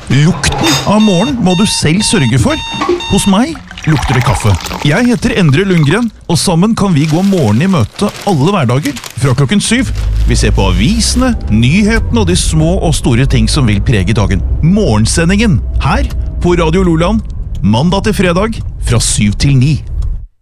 Lukten av morgen må du selv sørge for. Hos meg lukter det kaffe. Jeg heter Endre Lundgren, og sammen kan vi gå morgen i møte alle hverdager fra klokken 7. Vi ser på avisene, nyhetene og de små og store ting som vil prege dagen. Morgensendingen her på Radio Loland, mandag til fredag fra 7 til 9.